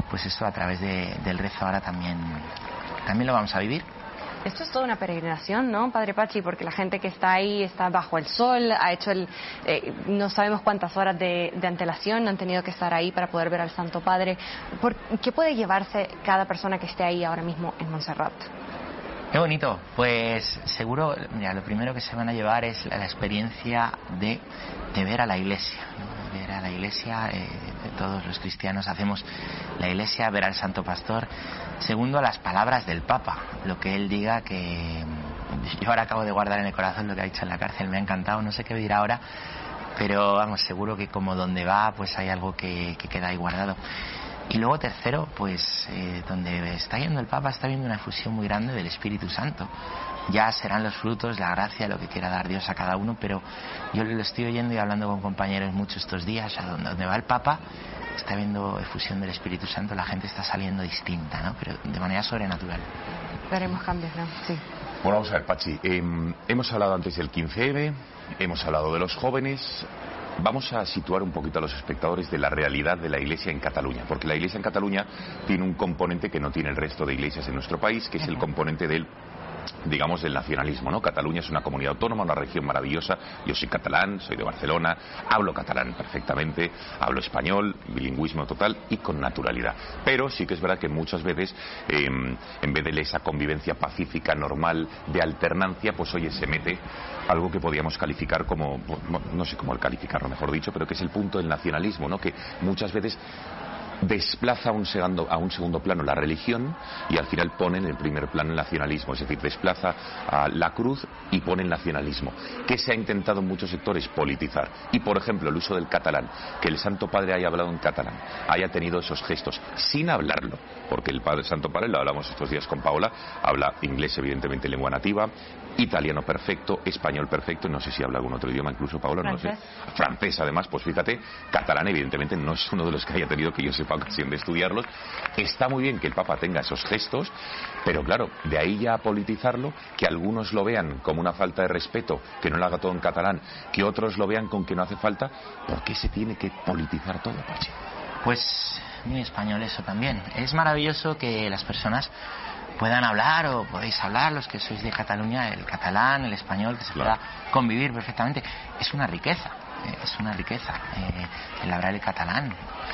pues eso a través del rezo ahora también lo vamos a vivir. Esto es toda una peregrinación, ¿no, Padre Pachi? Porque la gente que está ahí está bajo el sol, ha hecho no sabemos cuántas horas de antelación han tenido que estar ahí para poder ver al Santo Padre. ¿Qué puede llevarse cada persona que esté ahí ahora mismo en Montserrat? Qué bonito. Pues seguro, mira, lo primero que se van a llevar es la experiencia de ver a la Iglesia, ¿no? Ver a la Iglesia, todos los cristianos hacemos la Iglesia, ver al Santo Pastor. Segundo, las palabras del Papa, lo que él diga, que yo ahora acabo de guardar en el corazón lo que ha dicho en la cárcel, me ha encantado, no sé qué dirá ahora, pero vamos, seguro que como donde va, pues hay algo que queda ahí guardado. Y luego tercero, pues donde está yendo el Papa está viendo una efusión muy grande del Espíritu Santo. Ya serán los frutos, la gracia, lo que quiera dar Dios a cada uno, pero yo lo estoy oyendo y hablando con compañeros muchos estos días, a donde va el Papa está viendo efusión del Espíritu Santo, la gente está saliendo distinta, ¿no? Pero de manera sobrenatural. Veremos cambios, ¿no? Sí. Bueno, vamos a ver, Pachi, hemos hablado antes del 15M, hemos hablado de los jóvenes. Vamos a situar un poquito a los espectadores de la realidad de la Iglesia en Cataluña, porque la Iglesia en Cataluña tiene un componente que no tiene el resto de iglesias en nuestro país, que es el componente del nacionalismo, ¿no? Cataluña es una comunidad autónoma, una región maravillosa. Yo soy catalán, soy de Barcelona, hablo catalán perfectamente, hablo español, bilingüismo total y con naturalidad. Pero sí que es verdad que muchas veces, en vez de esa convivencia pacífica, normal, de alternancia, pues oye, se mete algo que podíamos calificar como, no sé cómo calificarlo, mejor dicho, pero que es el punto del nacionalismo, ¿no? Que muchas veces desplaza a un segundo plano la religión y al final pone en el primer plano el nacionalismo, es decir, desplaza a la cruz y pone el nacionalismo, que se ha intentado en muchos sectores politizar. Y por ejemplo el uso del catalán, que el Santo Padre haya hablado en catalán, haya tenido esos gestos sin hablarlo, porque el Santo Padre, lo hablamos estos días con Paola, habla inglés evidentemente, lengua nativa, italiano perfecto, español perfecto, no sé si habla algún otro idioma, incluso Paola, no lo sé, francés además, pues fíjate, catalán evidentemente no es uno de los que haya tenido que yo sepa ocasión de estudiarlos. Está muy bien que el Papa tenga esos gestos, pero claro, de ahí ya a politizarlo, que algunos lo vean como una falta de respeto, que no lo haga todo en catalán, que otros lo vean con que no hace falta, ¿por qué se tiene que politizar todo, Pachi? Pues muy español eso también. Es maravilloso que las personas puedan hablar, o podéis hablar, los que sois de Cataluña, el catalán, el español, que se pueda convivir perfectamente. Es una riqueza el hablar el catalán.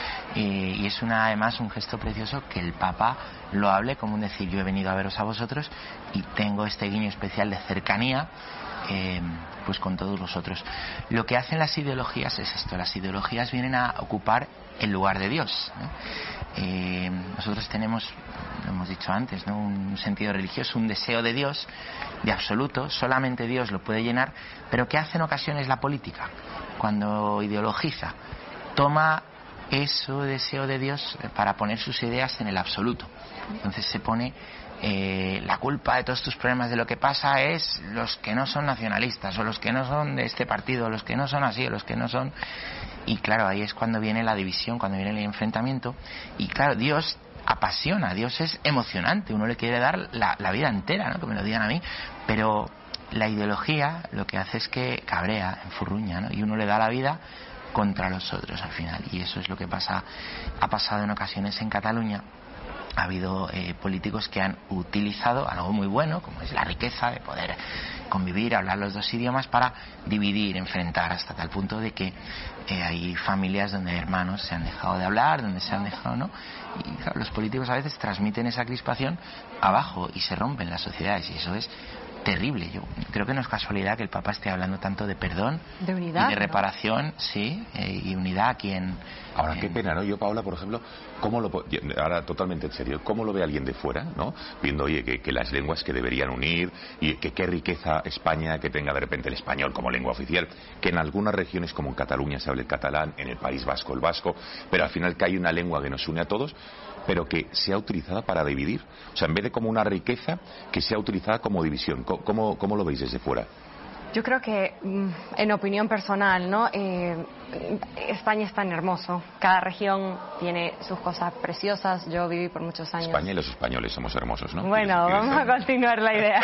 Y es además un gesto precioso que el Papa lo hable, como un decir, yo he venido a veros a vosotros y tengo este guiño especial de cercanía pues con todos vosotros. Lo que hacen las ideologías es esto, las ideologías vienen a ocupar el lugar de Dios, ¿no? Nosotros tenemos, lo hemos dicho antes, ¿no?, un sentido religioso, un deseo de Dios, de absoluto, solamente Dios lo puede llenar, pero ¿qué hace en ocasiones la política? Cuando ideologiza, toma ese deseo de Dios para poner sus ideas en el absoluto. Entonces se pone la culpa de todos tus problemas, de lo que pasa es los que no son nacionalistas, o los que no son de este partido, los que no son así, o los que no son... Y claro, ahí es cuando viene la división, cuando viene el enfrentamiento. Y claro, Dios apasiona, Dios es emocionante, uno le quiere dar la vida entera, ¿no?, que me lo digan a mí, pero la ideología lo que hace es que cabrea, enfurruña, ¿no?, y uno le da la vida contra los otros al final. Y eso es lo que ha pasado en ocasiones en Cataluña. Ha habido políticos que han utilizado algo muy bueno, como es la riqueza de poder convivir, hablar los dos idiomas, para dividir, enfrentar, hasta tal punto de que hay familias donde hermanos se han dejado de hablar, donde se han dejado, ¿no? Y claro, los políticos a veces transmiten esa crispación abajo y se rompen las sociedades, y eso es terrible. Yo creo que no es casualidad que el Papa esté hablando tanto de perdón, de unidad, y de reparación, ¿no? Sí, y unidad aquí en... Ahora, qué pena, ¿no? Yo, Paola, por ejemplo, ahora totalmente en serio, ¿cómo lo ve alguien de fuera, ¿no?, viendo, oye, que las lenguas que deberían unir, y que qué riqueza España que tenga de repente el español como lengua oficial, que en algunas regiones como en Cataluña se hable el catalán, en el País Vasco el vasco, pero al final que hay una lengua que nos une a todos, pero que sea utilizada para dividir? O sea, en vez de como una riqueza, que sea utilizada como división. ¿Cómo lo veis desde fuera? Yo creo que, en opinión personal, ¿no?, España es tan hermoso. Cada región tiene sus cosas preciosas. Yo viví por muchos años. España y los españoles somos hermosos, ¿no? Bueno, vamos a continuar la idea.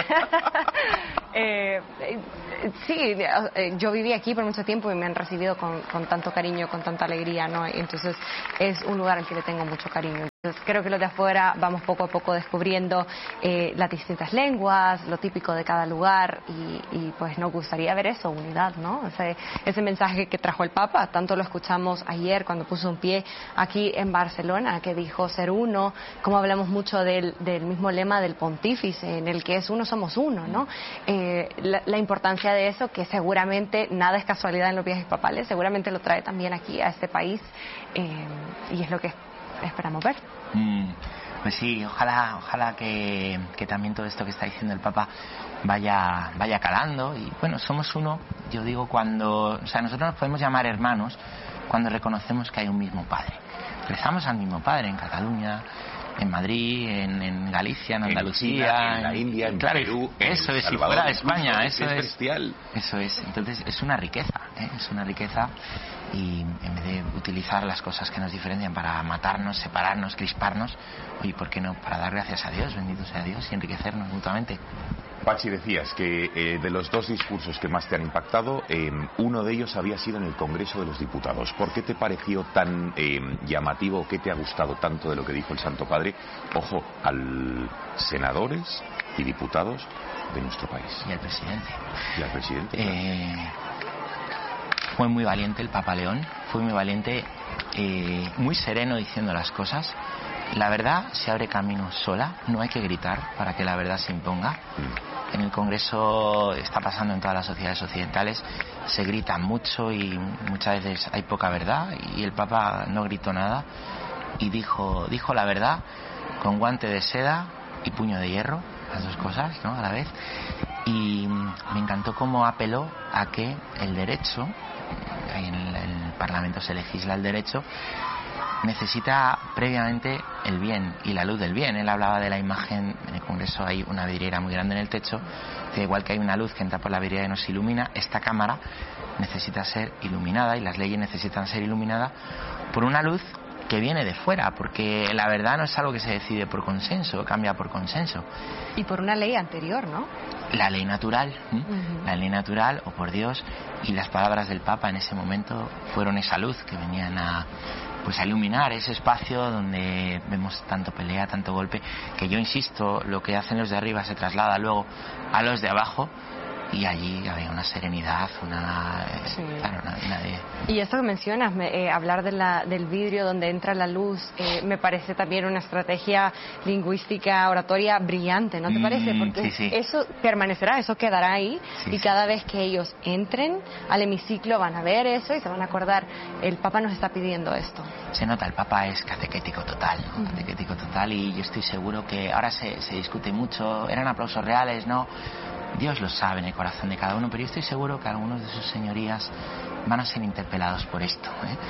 Sí, yo viví aquí por mucho tiempo y me han recibido con tanto cariño, con tanta alegría, ¿no? Entonces es un lugar al que le tengo mucho cariño. Creo que los de afuera vamos poco a poco descubriendo las distintas lenguas, lo típico de cada lugar y pues nos gustaría ver eso, unidad, ¿no? Ese mensaje que trajo el Papa, tanto lo escuchamos ayer cuando puso un pie aquí en Barcelona, que dijo ser uno, como hablamos mucho del mismo lema del pontífice, en el que es uno somos uno, ¿no? La importancia de eso, que seguramente nada es casualidad en los viajes papales, seguramente lo trae también aquí a este país y es lo que esperamos ver. Pues sí, ojalá que también todo esto que está diciendo el Papa vaya calando. Y bueno, somos uno, yo digo, nosotros nos podemos llamar hermanos cuando reconocemos que hay un mismo Padre. Rezamos al mismo Padre en Cataluña, en Madrid, en Galicia, en Andalucía, en la India, en Perú, eso en es, Salvador, y fuera de España, es bestial. Eso es, entonces es una riqueza, y en vez de utilizar las cosas que nos diferencian para matarnos, separarnos, crisparnos, oye, ¿por qué no? Para dar gracias a Dios, bendito sea Dios, y enriquecernos mutuamente. Pachi, decías que de los dos discursos que más te han impactado, uno de ellos había sido en el Congreso de los Diputados. ¿Por qué te pareció tan llamativo? ¿Qué te ha gustado tanto de lo que dijo el Santo Padre? Ojo, senadores y diputados de nuestro país. Y al presidente. Y al presidente, claro. Fue muy valiente el Papa León, fue muy valiente, muy sereno diciendo las cosas. La verdad se abre camino sola, no hay que gritar para que la verdad se imponga. En el Congreso está pasando en todas las sociedades occidentales, se grita mucho y muchas veces hay poca verdad, y el Papa no gritó nada y dijo la verdad con guante de seda y puño de hierro, las dos cosas, ¿no?, a la vez. Y me encantó cómo apeló a que el derecho, en el Parlamento se legisla el derecho, necesita previamente el bien y la luz del bien. Él hablaba de la imagen, en el Congreso hay una vidriera muy grande en el techo, que igual que hay una luz que entra por la vidriera y nos ilumina, esta Cámara necesita ser iluminada y las leyes necesitan ser iluminadas por una luz que viene de fuera, porque la verdad no es algo que se decide por consenso, cambia por consenso. Y por una ley anterior, ¿no? La ley natural, la ley natural, o por Dios, y las palabras del Papa en ese momento fueron esa luz que venían a iluminar ese espacio donde vemos tanto pelea, tanto golpe, que yo insisto, lo que hacen los de arriba se traslada luego a los de abajo, y allí había una serenidad, sí. Claro, Y esto que mencionas, hablar del vidrio donde entra la luz, me parece también una estrategia lingüística, oratoria brillante, ¿no te parece? Porque sí. Eso permanecerá, eso quedará ahí, sí, y cada vez que ellos entren al hemiciclo van a ver eso y se van a acordar, el Papa nos está pidiendo esto. Se nota, el Papa es catequético total, ¿no? Catequético total, y yo estoy seguro que ahora se discute mucho, eran aplausos reales, ¿no? Dios lo sabe en el corazón de cada uno, pero yo estoy seguro que algunos de sus señorías van a ser interpelados por esto,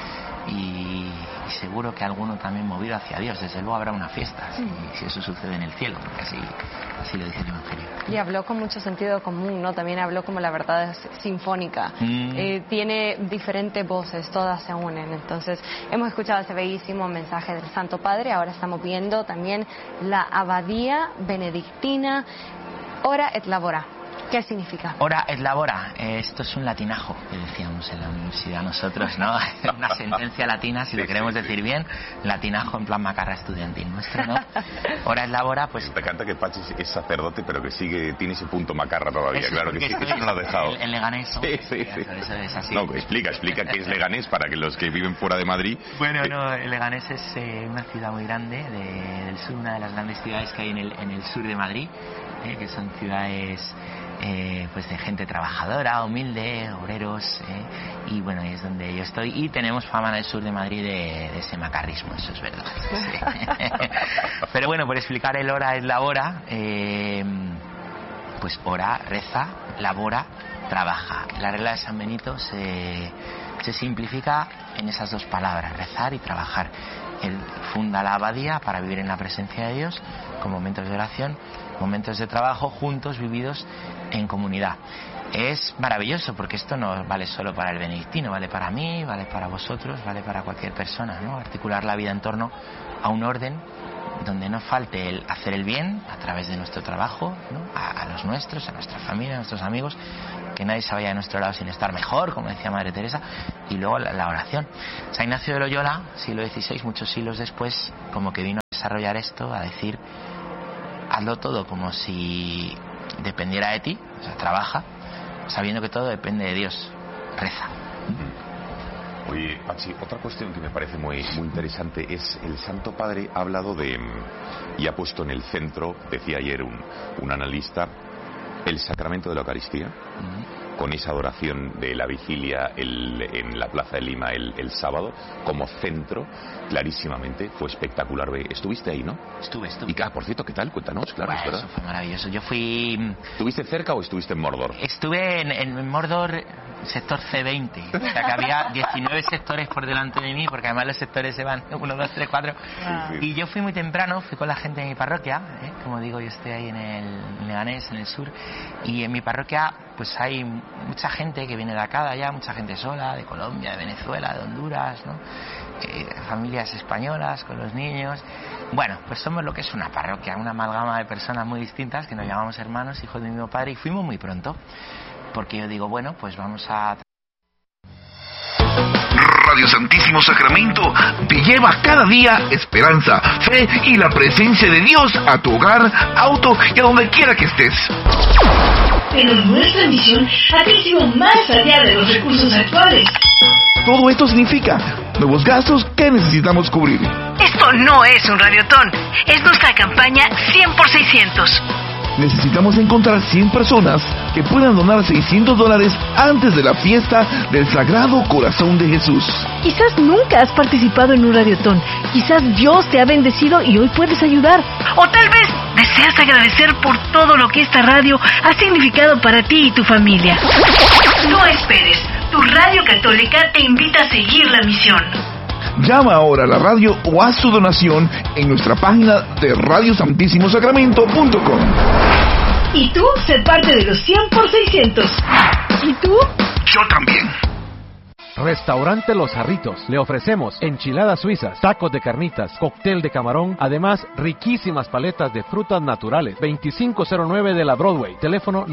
y seguro que alguno también movido hacia Dios. Desde luego habrá una fiesta si eso sucede en el cielo, porque así lo dice el Evangelio. Y habló con mucho sentido común, ¿no? También habló como la verdad sinfónica. Tiene diferentes voces, todas se unen. Entonces, hemos escuchado ese bellísimo mensaje del Santo Padre. Ahora estamos viendo también la abadía benedictina Ora et labora. ¿Qué significa? Ora et labora, esto es un latinajo que decíamos en la universidad nosotros, ¿no? Una sentencia latina, si lo queremos decir bien, latinajo en plan macarra estudiantil nuestro, ¿no? Ora et labora, pues... Me encanta que Pachi es sacerdote, pero que tiene ese punto macarra todavía, claro que sí, eso no lo ha dejado. El leganés, ¿no? Sí. Eso es así. No, explica qué es Leganés para que los que viven fuera de Madrid... Bueno, no, Leganés es una ciudad muy grande del sur, una de las grandes ciudades que hay en el sur de Madrid, que son ciudades pues de gente trabajadora, humilde, obreros, y bueno, es donde yo estoy, y tenemos fama en el sur de Madrid de ese macarrismo, eso es verdad. Sí. Pero bueno, por explicar el ora es labora, pues ora, reza, labora, trabaja. La regla de San Benito se simplifica en esas dos palabras, rezar y trabajar. Él funda la abadía para vivir en la presencia de Dios, con momentos de oración, momentos de trabajo juntos, vividos en comunidad. Es maravilloso porque esto no vale solo para el benedictino, vale para mí, vale para vosotros, vale para cualquier persona, ¿no? Articular la vida en torno a un orden donde no falte el hacer el bien a través de nuestro trabajo, ¿no? a los nuestros, a nuestra familia, a nuestros amigos, que nadie se vaya de nuestro lado sin estar mejor, como decía Madre Teresa, y luego la oración. San Ignacio de Loyola, siglo XVI, muchos siglos después, como que vino a desarrollar esto, a decir, hazlo todo como si dependiera de ti, o sea, trabaja, sabiendo que todo depende de Dios, reza. Oye, Pachi, otra cuestión que me parece muy interesante es el Santo Padre ha hablado de, y ha puesto en el centro, decía ayer un analista, el sacramento de la Eucaristía, con esa adoración de la vigilia en la Plaza de Lima el sábado, como centro, clarísimamente, fue espectacular. ¿Estuviste ahí, no? Estuve. Y por cierto, ¿qué tal? Cuéntanos, claro, Bueno, es verdad. eso fue maravilloso. Yo fui... ¿Estuviste cerca o estuviste en Mordor? Estuve en Mordor, sector C20. O sea, que había 19 sectores por delante de mí, porque además los sectores se van 1, 2, 3, 4. Sí. Y yo fui muy temprano, fui con la gente de mi parroquia, como digo, yo estoy ahí en Leganés, en el sur, y en mi parroquia pues hay mucha gente que viene de acá, de allá, mucha gente sola, de Colombia, de Venezuela, de Honduras, ¿no? Familias españolas con los niños. Bueno, pues somos lo que es una parroquia, una amalgama de personas muy distintas que nos llamamos hermanos, hijos del mismo padre, y fuimos muy pronto, porque yo digo, bueno, pues vamos a... Radio Santísimo Sacramento te lleva cada día esperanza, fe y la presencia de Dios a tu hogar, auto y a donde quiera que estés. Pero nuestra misión ha crecido más allá de los recursos actuales. Todo esto significa nuevos gastos que necesitamos cubrir. Esto no es un radiotón, es nuestra campaña 100 por 600. Necesitamos encontrar 100 personas que puedan donar $600 antes de la fiesta del Sagrado Corazón de Jesús. Quizás nunca has participado en un radiotón, quizás Dios te ha bendecido y hoy puedes ayudar. O tal vez deseas agradecer por todo lo que esta radio ha significado para ti y tu familia. No esperes, tu radio católica te invita a seguir la misión. Llama ahora a la radio o haz tu donación en nuestra página de radiosantissimosacramento.com. Y tú, sé parte de los 100 por 600. ¿Y tú? Yo también. Restaurante Los Jarritos. Le ofrecemos enchiladas suizas, tacos de carnitas, cóctel de camarón, además riquísimas paletas de frutas naturales. 2509 de la Broadway. Teléfono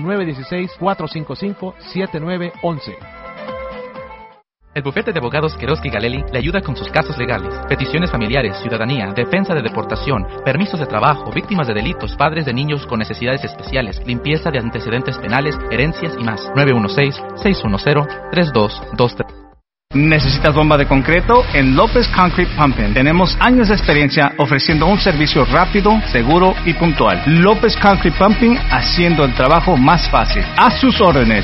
916-455-7911. El bufete de abogados Queroski Galeli le ayuda con sus casos legales, peticiones familiares, ciudadanía, defensa de deportación, permisos de trabajo, víctimas de delitos, padres de niños con necesidades especiales, limpieza de antecedentes penales, herencias y más. 916-610-3223. ¿Necesitas bomba de concreto? En López Concrete Pumping tenemos años de experiencia ofreciendo un servicio rápido, seguro y puntual. López Concrete Pumping, haciendo el trabajo más fácil. A sus órdenes,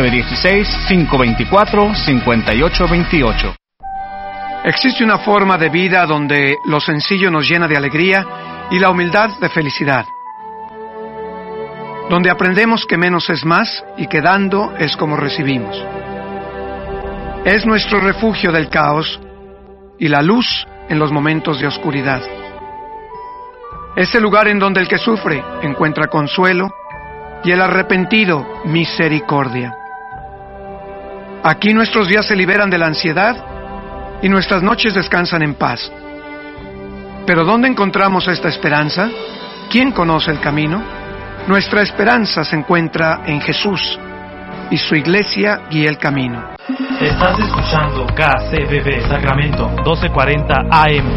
916-524-5828. Existe una forma de vida donde lo sencillo nos llena de alegría y la humildad de felicidad. Donde aprendemos que menos es más y que dando es como recibimos. Es nuestro refugio del caos y la luz en los momentos de oscuridad. Es el lugar en donde el que sufre encuentra consuelo y el arrepentido misericordia. Aquí nuestros días se liberan de la ansiedad y nuestras noches descansan en paz. Pero ¿dónde encontramos esta esperanza? ¿Quién conoce el camino? Nuestra esperanza se encuentra en Jesús y su iglesia guía el camino. Estás escuchando KCBB Sacramento 1240 AM,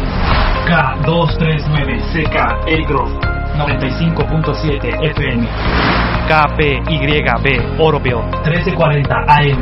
K239 CK El Grove 95.7 FM, KPYB Oroville 1340 AM,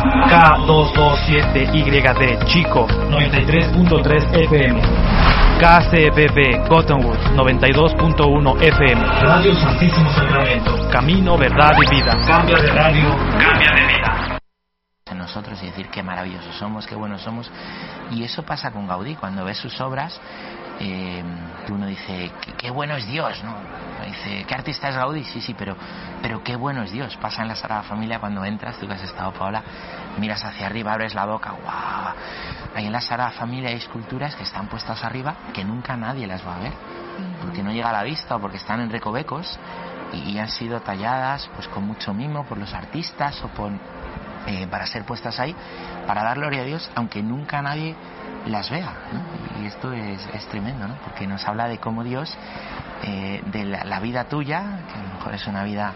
K227YD Chico 93.3 FM, KCBB Cottonwood 92.1 FM. Radio Santísimo Sacramento, camino, verdad y vida. Cambia de radio, cambia de vida. En nosotros y decir qué maravillosos somos, qué buenos somos. Y eso pasa con Gaudí. Cuando ves sus obras, uno dice qué bueno es Dios, ¿no? Dice, ¿qué artista es Gaudí? Sí, pero qué bueno es Dios. Pasa en la Sagrada Familia cuando entras, tú que has estado, Paola, miras hacia arriba, abres la boca, ¡guau! Ahí en la Sagrada Familia hay esculturas que están puestas arriba que nunca nadie las va a ver, porque no llega a la vista o porque están en recovecos y han sido talladas pues con mucho mimo por los artistas o por para ser puestas ahí, para dar gloria a Dios, aunque nunca nadie las vea, ¿no? Y esto es tremendo, ¿no? Porque nos habla de cómo Dios, de la vida tuya, que a lo mejor es una vida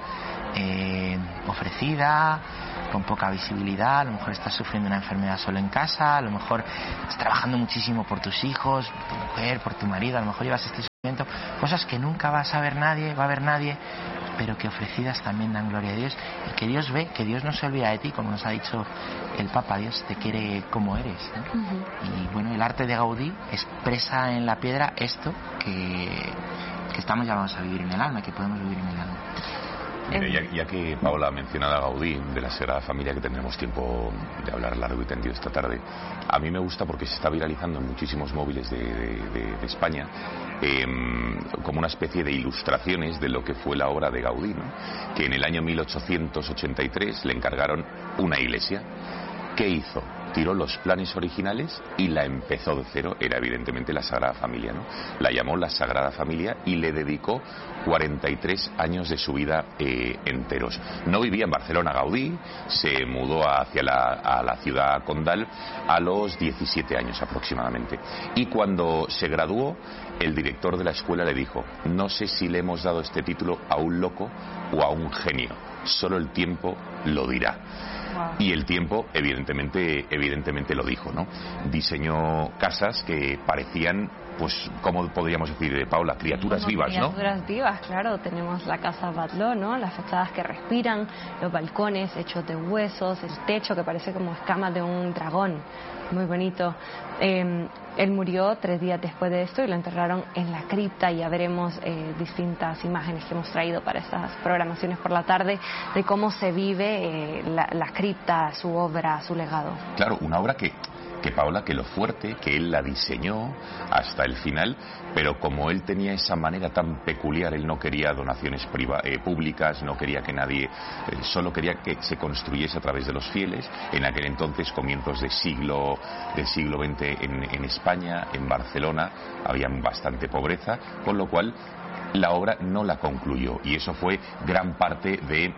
ofrecida, con poca visibilidad, a lo mejor estás sufriendo una enfermedad solo en casa, a lo mejor estás trabajando muchísimo por tus hijos, por tu mujer, por tu marido, a lo mejor llevas este sufrimiento, cosas que nunca va a ver nadie, pero que ofrecidas también dan gloria a Dios, y que Dios ve, que Dios no se olvida de ti, como nos ha dicho el Papa. Dios te quiere como eres, ¿no? Y bueno, el arte de Gaudí expresa en la piedra esto que estamos llamados a vivir en el alma, que podemos vivir en el alma. Mire, ya que Paola ha mencionado a Gaudí, de la Sagrada Familia, que tendremos tiempo de hablar largo y tendido esta tarde, a mí me gusta porque se está viralizando en muchísimos móviles de España como una especie de ilustraciones de lo que fue la obra de Gaudí, ¿no? Que en el año 1883 le encargaron una iglesia. ¿Qué hizo? Tiró los planes originales y la empezó de cero. Era evidentemente la Sagrada Familia, ¿no? La llamó la Sagrada Familia y le dedicó 43 años de su vida enteros. No vivía en Barcelona Gaudí, se mudó hacia la ciudad condal a los 17 años aproximadamente. Y cuando se graduó, el director de la escuela le dijo: no sé si le hemos dado este título a un loco o a un genio, solo el tiempo lo dirá. Wow. Y el tiempo evidentemente lo dijo, ¿no? Diseñó casas que parecían, pues, ¿cómo podríamos decir, Paula? Criaturas vivas, ¿no? Criaturas vivas, claro. Tenemos la casa Batlló, ¿no? Las fachadas que respiran, los balcones hechos de huesos, el techo que parece como escamas de un dragón. Muy bonito. Él murió 3 días después de esto y lo enterraron en la cripta. Ya veremos distintas imágenes que hemos traído para estas programaciones por la tarde de cómo se vive la cripta, su obra, su legado. Claro, una obra que Paola, que lo fuerte, que él la diseñó hasta el final, pero como él tenía esa manera tan peculiar, él no quería donaciones públicas, no quería que nadie, solo quería que se construyese a través de los fieles. En aquel entonces, comienzos del siglo XX en España, en Barcelona, había bastante pobreza, con lo cual la obra no la concluyó, y eso fue gran parte de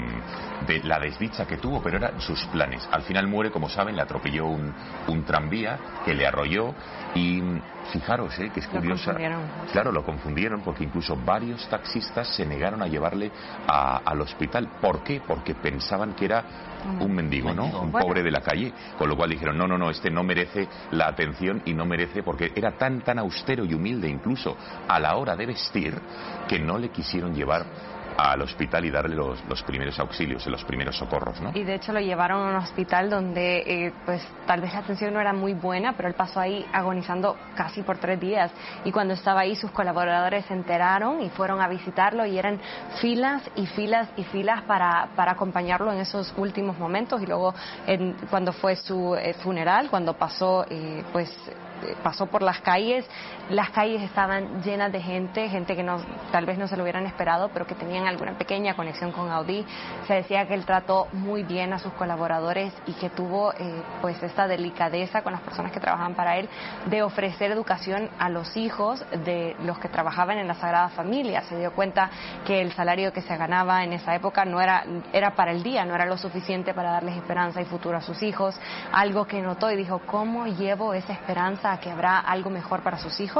la desdicha que tuvo, pero eran sus planes. Al final muere, como saben, le atropelló un tranvía que le arrolló, y fijaros, que es curiosa. Claro, lo confundieron, porque incluso varios taxistas se negaron a llevarle al hospital. ¿Por qué? Porque pensaban que era un mendigo, ¿no? Un pobre de la calle, con lo cual dijeron, no, este no merece la atención, y no merece, porque era tan austero y humilde incluso a la hora de vestir, que no le quisieron llevar al hospital y darle los primeros auxilios, los primeros socorros, ¿no? Y de hecho lo llevaron a un hospital donde pues tal vez la atención no era muy buena, pero él pasó ahí agonizando casi por 3 días, y cuando estaba ahí sus colaboradores se enteraron y fueron a visitarlo, y eran filas y filas y filas para acompañarlo en esos últimos momentos. Y luego cuando fue su funeral, cuando pasó pasó por las calles estaban llenas de gente que tal vez no se lo hubieran esperado, pero que tenían alguna pequeña conexión con Gaudí. Se decía que él trató muy bien a sus colaboradores y que tuvo pues esta delicadeza con las personas que trabajaban para él de ofrecer educación a los hijos de los que trabajaban en la Sagrada Familia. Se dio cuenta que el salario que se ganaba en esa época no era para el día, no era lo suficiente para darles esperanza y futuro a sus hijos, algo que notó y dijo: ¿cómo llevo esa esperanza a que habrá algo mejor para sus hijos?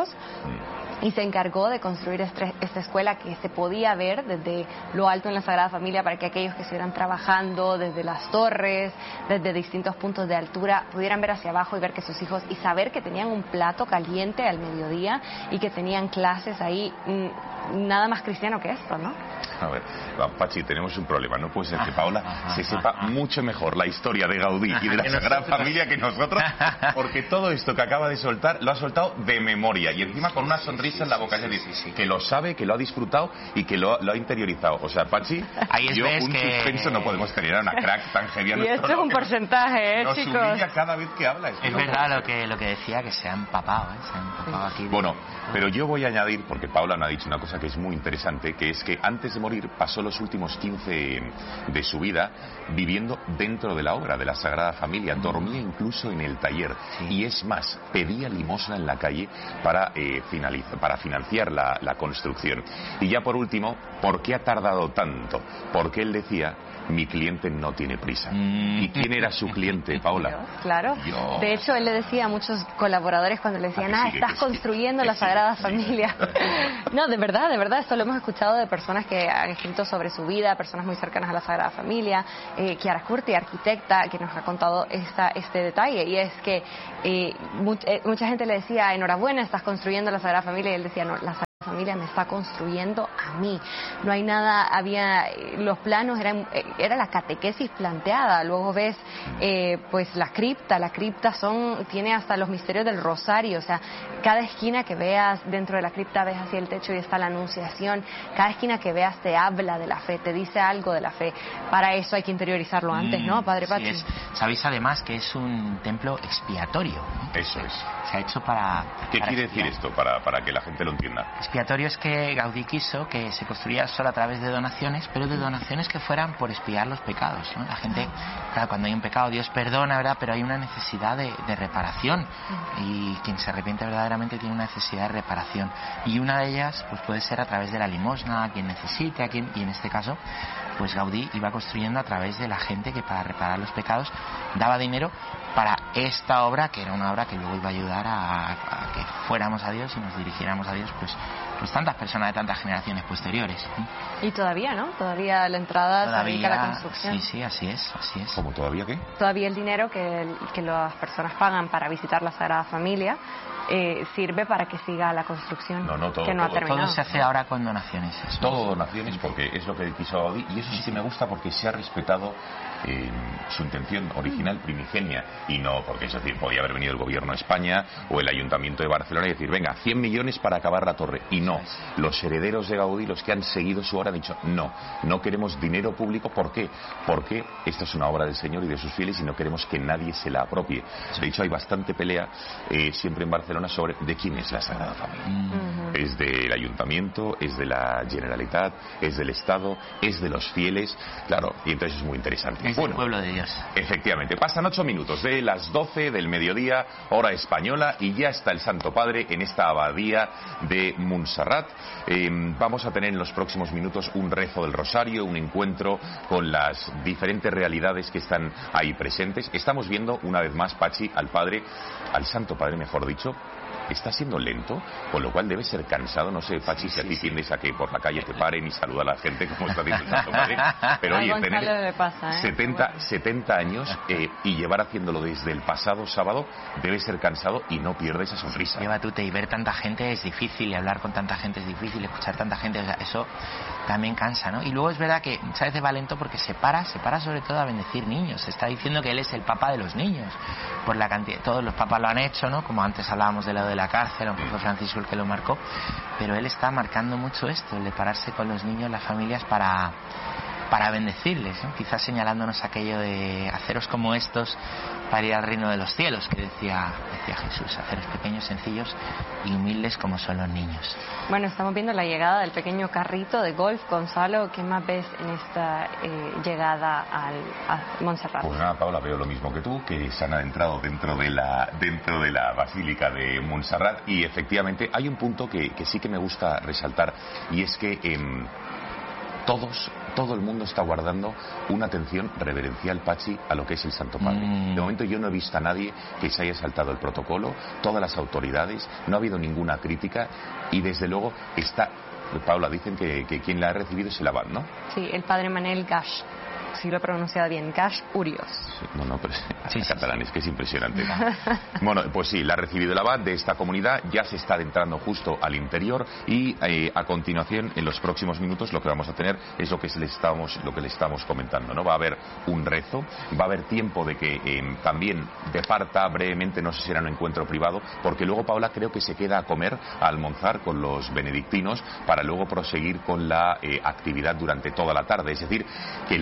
Y se encargó de construir esta escuela que se podía ver desde lo alto en la Sagrada Familia, para que aquellos que estuvieran trabajando desde las torres, desde distintos puntos de altura, pudieran ver hacia abajo y ver que sus hijos, y saber que tenían un plato caliente al mediodía y que tenían clases ahí. Nada más cristiano que esto, ¿no? A ver, Pachi, tenemos un problema. No puede ser que Paola se sepa mucho mejor la historia de Gaudí y de la Sagrada Familia que nosotros, porque todo esto que acaba de soltar lo ha soltado de memoria, y encima con una sonrisa en la boca. Es decir, que lo sabe, que lo ha disfrutado y que lo ha interiorizado. O sea, Pachi, suspenso no podemos tener a una crack tan heavy. Y esto es un porcentaje, nos chicos. Nos humilla cada vez que habla. Es verdad lo que decía, que se ha empapado, se ha empapado aquí. Bueno, pero yo voy a añadir, porque Paola me ha dicho una cosa que es muy interesante, que es que antes de morir pasó los últimos 15 de su vida viviendo dentro de la obra de la Sagrada Familia. Dormía incluso en el taller. Y es más, pedía limosna en la calle para financiar la construcción. Y ya por último, ¿por qué ha tardado tanto? Porque él decía: mi cliente no tiene prisa. ¿Y quién era su cliente, Paola? Claro. Dios. De hecho, él le decía a muchos colaboradores cuando le decían: estás construyendo la Sagrada Familia. No, de verdad, esto lo hemos escuchado de personas que han escrito sobre su vida, personas muy cercanas a la Sagrada Familia. Chiara Curti, arquitecta, que nos ha contado este detalle, y es que mucha gente le decía: enhorabuena, estás construyendo la Sagrada Familia, y él decía: no, la Sagrada Familia me está construyendo a mí. No hay nada, los planos era la catequesis planteada. Luego ves pues la cripta tiene hasta los misterios del rosario. O sea, cada esquina que veas dentro de la cripta ves hacia el techo y está la anunciación. Cada esquina que veas te habla de la fe, te dice algo de la fe. Para eso hay que interiorizarlo antes, ¿no, Padre Pachi? Sabéis además que es un templo expiatorio, ¿no? Eso es. Se ha hecho para... ¿Qué quiere decir esto para que la gente lo entienda? Expiatorio es que Gaudí quiso que se construyera solo a través de donaciones, pero de donaciones que fueran por expiar los pecados, ¿no? La gente, claro, cuando hay un pecado Dios perdona, ¿verdad? Pero hay una necesidad de reparación, y quien se arrepiente verdaderamente tiene una necesidad de reparación, y una de ellas pues puede ser a través de la limosna, a quien necesite, y en este caso pues Gaudí iba construyendo a través de la gente que para reparar los pecados daba dinero para esta obra, que era una obra que luego iba a ayudar a que fuéramos a Dios y nos dirigiéramos a Dios pues tantas personas de tantas generaciones posteriores. Y todavía, ¿no? Todavía la entrada se dedica a la construcción. Sí, así es. ¿Cómo todavía qué? Todavía el dinero que las personas pagan para visitar la Sagrada Familia sirve para que siga la construcción, que no ha terminado. Todo se hace ahora con donaciones. Todo donaciones, porque es lo que quiso Gaudí, y eso sí que me gusta porque se ha respetado su intención original primigenia, y no porque, es decir, podía haber venido el gobierno de España o el Ayuntamiento de Barcelona y decir: venga, 100 millones para acabar la torre. Y no, los herederos de Gaudí, los que han seguido su obra, han dicho: no queremos dinero público. ¿Por qué? Porque esta es una obra del Señor y de sus fieles y no queremos que nadie se la apropie. De hecho, hay bastante pelea siempre en Barcelona sobre de quién es la Sagrada Familia. Es del Ayuntamiento, es de la Generalitat, es del Estado, es de los fieles. Claro, y entonces es muy interesante. Es el pueblo de Dios. Efectivamente, pasan 8 minutos de las 12 del mediodía, hora española, y ya está el Santo Padre en esta abadía de Montserrat. Vamos a tener en los próximos minutos un rezo del Rosario, un encuentro con las diferentes realidades que están ahí presentes. Estamos viendo una vez más, Pachi, al Santo Padre, mejor dicho. Está siendo lento, con lo cual debe ser cansado. No sé, Pachi, si a ti tiendes a que por la calle te paren y saluda a la gente como está diciendo el Santo Padre. Pero oye, tener 70 años y llevar haciéndolo desde el pasado sábado debe ser cansado, y no pierde esa sonrisa. Lleva tute, y ver tanta gente es difícil, y hablar con tanta gente es difícil, escuchar tanta gente, o sea, eso también cansa, ¿no? Y luego es verdad que muchas veces va lento porque se para sobre todo a bendecir niños. Se está diciendo que él es el papa de los niños, por la cantidad. Todos los papas lo han hecho, ¿no? Como antes hablábamos de lo de la cárcel, aunque fue Francisco el que lo marcó, pero él está marcando mucho esto, el de pararse con los niños, las familias, para bendecirles, ¿no? Quizás señalándonos aquello de haceros como estos para ir al reino de los cielos, que decía Jesús: haceros pequeños, sencillos y humildes como son los niños. Bueno, estamos viendo la llegada del pequeño carrito de golf. Gonzalo, ¿qué más ves en esta llegada a Montserrat? Pues nada, Paula, veo lo mismo que tú, que se han adentrado dentro de la Basílica de Montserrat, y efectivamente hay un punto que sí que me gusta resaltar, y es que todo el mundo está guardando una atención reverencial, Pachi, a lo que es el Santo Padre. De momento yo no he visto a nadie que se haya saltado el protocolo, todas las autoridades, no ha habido ninguna crítica, y desde luego está... Paula, dicen que quien la ha recibido es el abad, ¿no? Sí, el padre Manel Gash. Si lo he pronunciado bien, Gash Urios. Sí, pero en catalán es que es impresionante. Bueno, pues sí, la ha recibido el abad de esta comunidad, ya se está adentrando justo al interior, y a continuación, en los próximos minutos, lo que vamos a tener es lo que le estamos comentando, ¿no? Va a haber un rezo, va a haber tiempo de que también departa brevemente, no sé si será un encuentro privado, porque luego Paula creo que se queda a comer, a almorzar con los benedictinos, para luego proseguir con la actividad durante toda la tarde. Es decir, que los benedictinos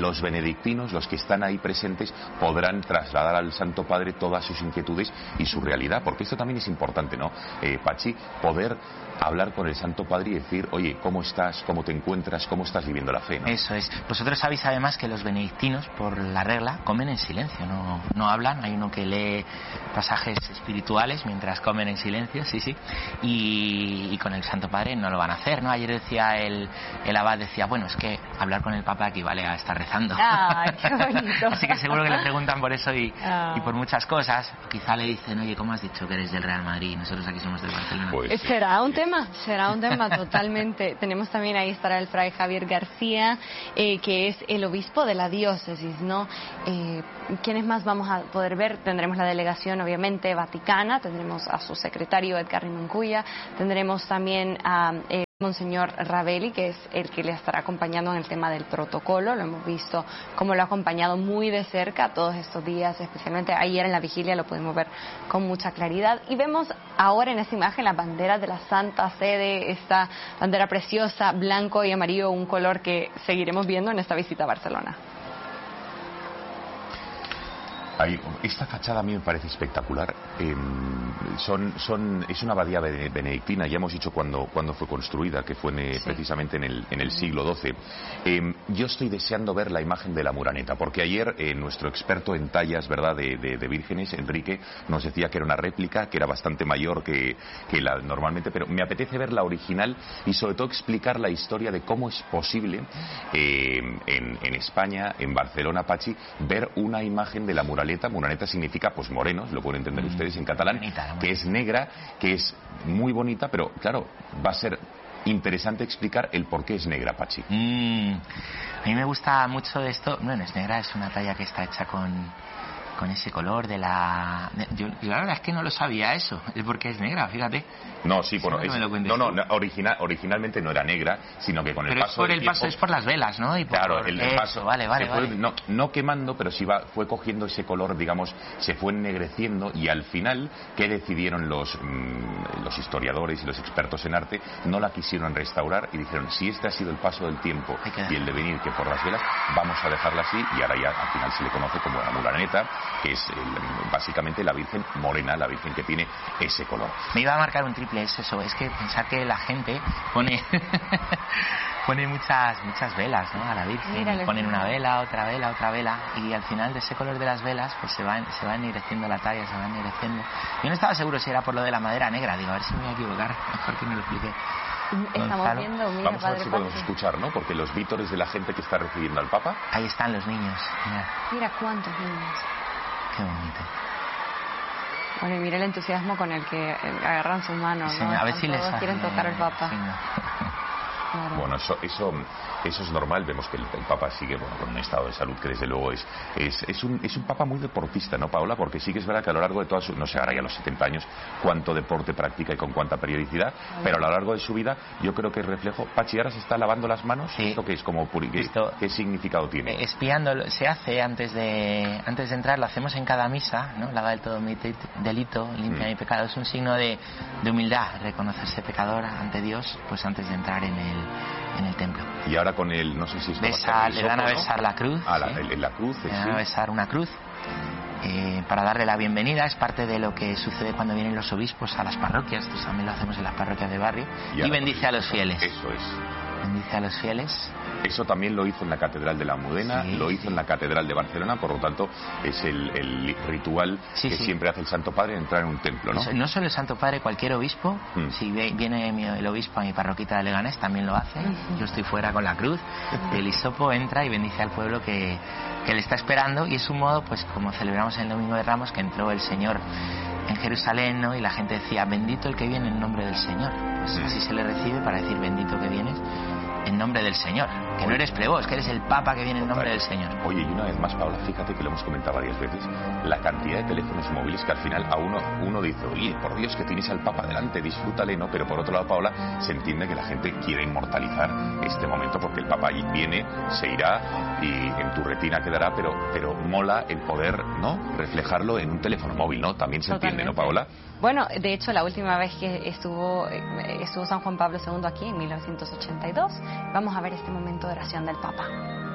benedictinos, los que están ahí presentes, podrán trasladar al Santo Padre todas sus inquietudes y su realidad, porque esto también es importante, ¿no, Pachi? Poder hablar con el Santo Padre y decir, oye, ¿cómo estás? ¿Cómo te encuentras? ¿Cómo estás viviendo la fe? ¿no? Eso es. Vosotros sabéis además que los benedictinos, por la regla, comen en silencio, no hablan. Hay uno que lee pasajes espirituales mientras comen en silencio, sí, y con el Santo Padre no lo van a hacer, ¿no? Ayer decía el abad, decía, bueno, es que hablar con el Papa equivale a estar rezando. ¡Ah, qué bonito! Así que seguro que le preguntan por eso y por muchas cosas. Quizá le dicen, oye, ¿cómo has dicho que eres del Real Madrid y nosotros aquí somos del Barcelona? Pues, será un tema totalmente. Tenemos también, ahí estará el fray Javier García, que es el obispo de la diócesis, ¿no? ¿Quiénes más vamos a poder ver? Tendremos la delegación, obviamente, vaticana, tendremos a su secretario Edgar Rimancuya, tendremos también a Monseñor Ravelli, que es el que le estará acompañando en el tema del protocolo. Lo hemos visto cómo lo ha acompañado muy de cerca todos estos días, especialmente ayer en la vigilia lo pudimos ver con mucha claridad. Y vemos ahora en esta imagen la bandera de la Santa Sede, esta bandera preciosa, blanco y amarillo, un color que seguiremos viendo en esta visita a Barcelona. Esta fachada a mí me parece espectacular. Es una abadía benedictina. Ya hemos dicho cuándo fue construida, que fue precisamente en el siglo XII. Yo estoy deseando ver la imagen de la Muraneta, porque ayer nuestro experto en tallas, ¿verdad?, de vírgenes, Enrique, nos decía que era una réplica, que era bastante mayor que la normalmente, pero me apetece ver la original y sobre todo explicar la historia de cómo es posible en España, en Barcelona, Pachi, ver una imagen de la Muraneta. Muraneta significa, pues, morenos, lo pueden entender ustedes en catalán, que es negra, que es muy bonita, pero claro, va a ser interesante explicar el por qué es negra, Pachi. A mí me gusta mucho esto. Bueno, es negra, es una talla que está hecha con ese color de la... Yo la verdad es que no lo sabía eso, el por qué es negra, fíjate. No, sí, bueno, originalmente no era negra, sino que con el paso del tiempo... Es por las velas, ¿no? Y claro, el paso vale. Fue, no quemando, pero sí fue cogiendo ese color, digamos, se fue ennegreciendo, y al final, ¿qué decidieron los historiadores y los expertos en arte? No la quisieron restaurar y dijeron, si este ha sido el paso del tiempo y el devenir que por las velas, vamos a dejarla así, y ahora ya al final se le conoce como la Muraneta, que es básicamente la Virgen morena, la Virgen que tiene ese color. Me iba a marcar un triple, es eso, es que pensar que la gente pone muchas velas, ¿no?, a la Virgen. Ponen una vela, otra vela, y al final de ese color de las velas pues se va ennegreciendo la talla, se va ennegreciendo. Yo no estaba seguro si era por lo de la madera negra, digo, a ver si me voy a equivocar, mejor que me lo explique. Estamos viendo, mira, vamos a ver si podemos escuchar, ¿no? Porque los vítores de la gente que está recibiendo al Papa... Ahí están los niños, mira cuántos niños. Qué bonito. Bueno, y mira el entusiasmo con el que agarran sus manos, sí, ¿no? A ver si les quieren tocar al Papa. Sí, Claro. Bueno, eso es normal. Vemos que el Papa sigue, bueno, con un estado de salud que desde luego es un Papa muy deportista, ¿no, Paola? Porque sí que es verdad que a lo largo de toda su, no sé, ahora ya a los 70 años, cuánto deporte practica y con cuánta periodicidad, pero a lo largo de su vida yo creo que es reflejo. Pachi, ahora se está lavando las manos. Sí. ¿Esto qué es? ¿Qué significado tiene? Espiando, se hace antes de entrar, lo hacemos en cada misa, ¿no? Lava del todo mi delito, limpia mi pecado. Es un signo de humildad, reconocerse pecador ante Dios, pues antes de entrar en el templo. Y ahora con el, no sé si le dan a besar la cruz. La cruz. Le dan a besar una cruz para darle la bienvenida. Es parte de lo que sucede cuando vienen los obispos a las parroquias. Esto también lo hacemos en las parroquias de barrio. Y bendice a los fieles. Eso es. Bendice a los fieles. Eso también lo hizo en la Catedral de la Almudena, lo hizo en la Catedral de Barcelona, por lo tanto es el ritual que siempre hace el Santo Padre entrar en un templo, ¿no? No solo el Santo Padre, cualquier obispo, si viene el obispo a mi parroquita de Leganés, también lo hace. Yo estoy fuera con la cruz, el hisopo entra y bendice al pueblo que le está esperando, y es un modo, pues como celebramos el Domingo de Ramos, que entró el Señor en Jerusalén, ¿no? Y la gente decía, bendito el que viene en nombre del Señor. Pues así se le recibe para decir, bendito que vienes en nombre del Señor, que no eres plebos, que eres el Papa que viene en nombre del Señor. Oye, y una vez más, Paola, fíjate que lo hemos comentado varias veces, la cantidad de teléfonos móviles que al final a uno dice, oye, por Dios, que tienes al Papa delante, disfrútale, ¿no? Pero por otro lado, Paola, se entiende que la gente quiere inmortalizar este momento, porque el Papa allí viene, se irá y en tu retina quedará, pero mola el poder, ¿no?, reflejarlo en un teléfono móvil, ¿no? También se entiende, ¿no, Paola? Bueno, de hecho, la última vez que estuvo San Juan Pablo II aquí, en 1982, vamos a ver este momento de oración del Papa.